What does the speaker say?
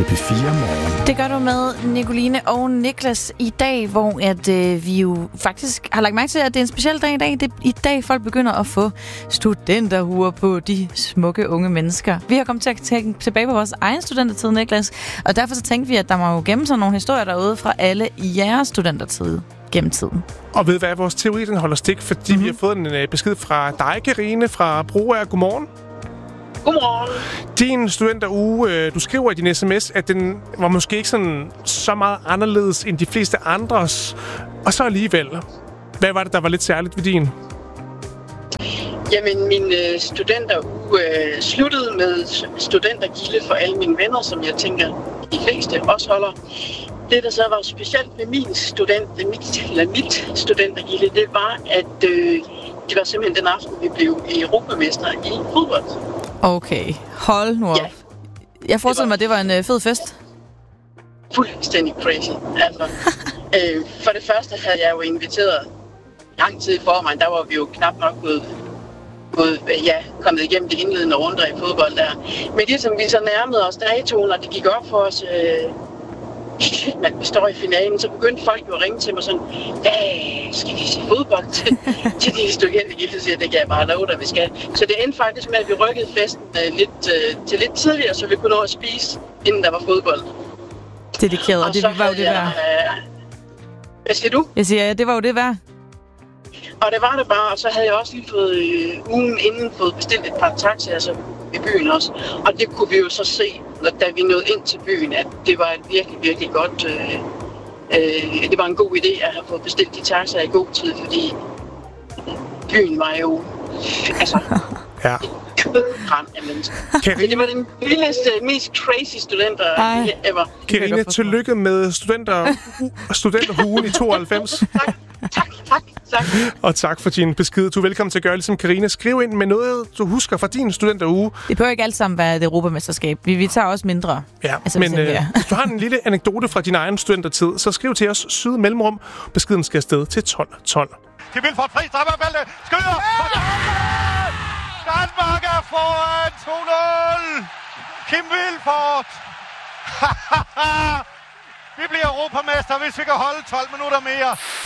P4 Morgen. Det gør du med Nicoline og Niklas i dag, hvor vi jo faktisk har lagt mærke til, at det er en speciel dag i dag. Det er i dag, folk begynder at få studenterhuer på de smukke unge mennesker. Vi har kommet til at tænke tilbage på vores egen studentertid, Niklas, og derfor så tænkte vi, at der må jo gemme sig nogle historier derude fra alle jeres studentertid gennem tiden. Og ved hvad, vores teori den holder stik, fordi vi har fået en besked fra dig, Karine, fra Broager. Godmorgen. Godmorgen. Din studenteruge, du skriver i din sms, at den var måske ikke sådan så meget anderledes end de fleste andres. Og så alligevel, hvad var det, der var lidt særligt ved din? Jamen, min studenteruge sluttede med studentergilde for alle mine venner, som jeg tænker, de fleste også holder. Det, der så var specielt med mit studentergilde, det var, at det var simpelthen den aften, vi blev europamestre i fodbold. Okay, hold nu op. Ja. Jeg forestiller mig, at det var en fed fest. Fuldstændig crazy. Altså, for det første havde jeg jo inviteret lang tid i forvejen. Der var vi jo knap nok kommet igennem de indledende runder i fodbold der. Men ligesom vi så nærmede os datoen, og det gik op for os, shit, man står i finalen, så begyndte folk jo at ringe til mig sådan, skal vi se fodbold til de studentergilde? Så siger det kan jeg bare love dig, vi skal. Så det endte faktisk med, at vi rykkede festen lidt tidligere, så vi kunne nå at spise, inden der var fodbold. Dedikeret, og det var jo det værd. Hvad siger du? Jeg siger, det var jo det værd. Og det var det bare, og så havde jeg også lige fået ugen inden fået bestilt et par taxaer altså, i byen også. Og det kunne vi jo så se, da vi nåede ind til byen, at det var et virkelig, virkelig godt... det var en god idé at have fået bestilt de taxaer i god tid, fordi byen var jo... Altså... Ja. Kram af mennesker. Det var den vildeste, mest crazy studenter ever. Karine, tillykke med studenterhugen i 92. Tak. Og tak for din besked. Du er velkommen til at gøre ligesom Karine. Skriv ind med noget, du husker fra din studenteruge. Det behøver ikke alt sammen være et europamesterskab. Vi tager også mindre. Ja, altså, men hvis du har en lille anekdote fra din egen studentertid, så skriv til os syd mellemrum. Beskeden skal afsted til 1212. Kim Vilfort fri, strammer ballet, skyder! Danmark er foran 2-0! Kim Vilfort! Vi bliver europamester, hvis vi kan holde 12 minutter mere.